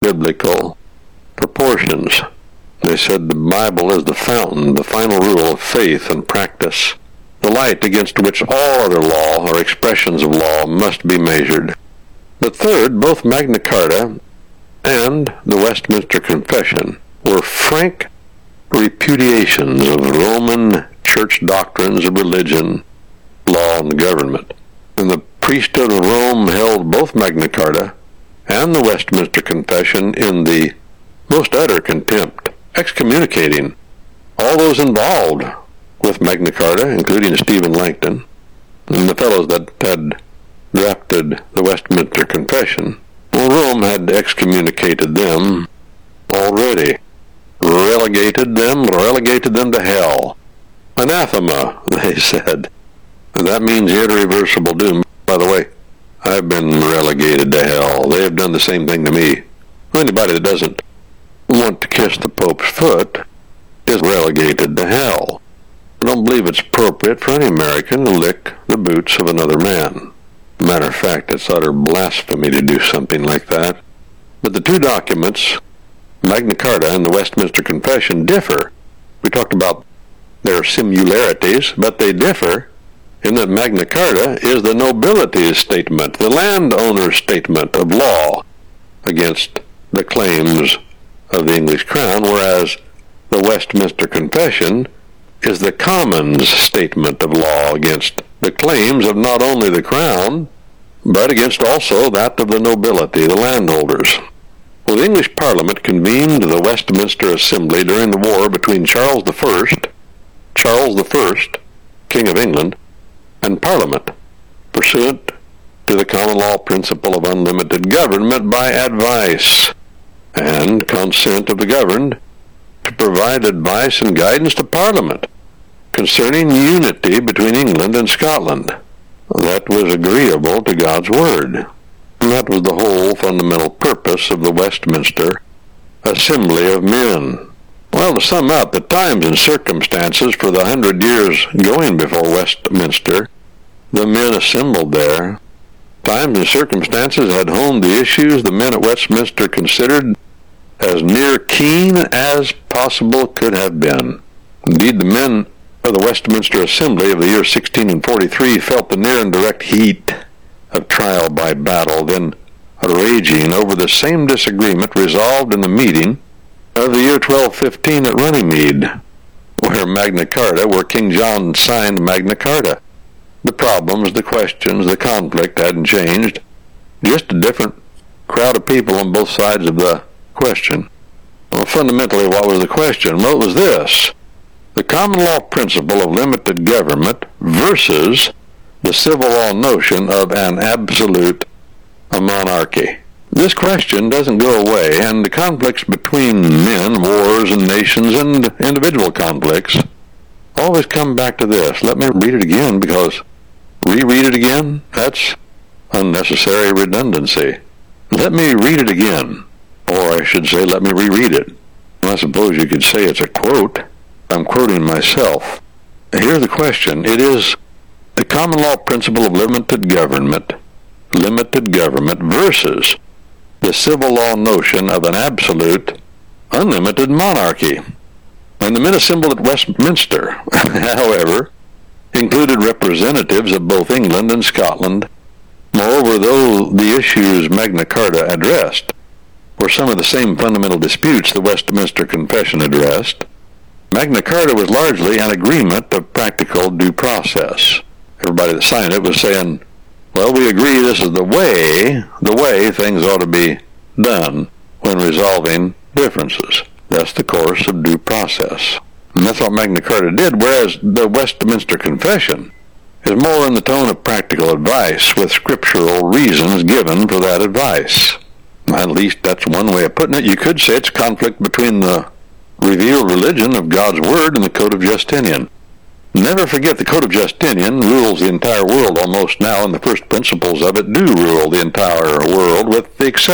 biblical proportions. They said the Bible is the fountain, the final rule of faith and practice, the light against which all other law or expressions of law must be measured. But third, both Magna Carta and the Westminster Confession were frank repudiations of Roman church doctrines of religion, law, and government. And the priesthood of Rome held both Magna Carta and the Westminster Confession in the most utter contempt, excommunicating all those involved with Magna Carta, including Stephen Langton and the fellows that had drafted the Westminster Confession. Well, Rome had excommunicated them already, relegated them to hell. Anathema, they said. And that means irreversible doom. By the way, I've been relegated to hell. They have done the same thing to me. Anybody that doesn't want to kiss the Pope's foot is relegated to hell. I don't believe it's appropriate for any American to lick the boots of another man. Matter of fact, it's utter blasphemy to do something like that. But the two documents, Magna Carta and the Westminster Confession, differ. We talked about their similarities, but they differ in that Magna Carta is the nobility's statement, the landowner's statement of law against the claims of the English crown, whereas the Westminster Confession is the commons' statement of law against the claims of not only the crown, but against also that of the nobility, the landholders. Well, the English Parliament convened the Westminster Assembly during the war between Charles I, King of England, and Parliament, pursuant to the common law principle of unlimited government by advice and consent of the governed, to provide advice and guidance to Parliament concerning unity between England and Scotland that was agreeable to God's Word. And that was the whole fundamental purpose of the Westminster Assembly of Men. Well, to sum up, the times and circumstances for the 100 years going before Westminster, the men assembled there, times and circumstances had honed the issues the men at Westminster considered as near keen as possible could have been. Indeed, the men of the Westminster Assembly of the year 1643 felt the near and direct heat of trial by battle, then raging over the same disagreement resolved in the meeting of the year 1215 at Runnymede, where King John signed Magna Carta. The problems, the questions, the conflict hadn't changed, just a different crowd of people on both sides of the question. Well, fundamentally, what was the question? Well, it was this: the common law principle of limited government versus the civil law notion of an absolute monarchy. This question doesn't go away, and the conflicts between men, wars and nations, and individual conflicts always come back to this. Let me read it again, because reread it again? That's unnecessary redundancy. Let me read it again. Or I should say, let me reread it. I suppose you could say it's a quote. I'm quoting myself. Here's the question. It is the common law principle of limited government versus the civil law notion of an absolute, unlimited monarchy. And the men assembled at Westminster, however, included representatives of both England and Scotland. Moreover, though the issues Magna Carta addressed were some of the same fundamental disputes the Westminster Confession addressed, Magna Carta was largely an agreement of practical due process. Everybody that signed it was saying, well, we agree this is the way things ought to be done when resolving differences. That's the course of due process. And that's what Magna Carta did, whereas the Westminster Confession is more in the tone of practical advice with scriptural reasons given for that advice. At least that's one way of putting it. You could say it's a conflict between the revealed religion of God's Word and the Code of Justinian. Never forget, the Code of Justinian rules the entire world almost now, and the first principles of it do rule the entire world, with the exception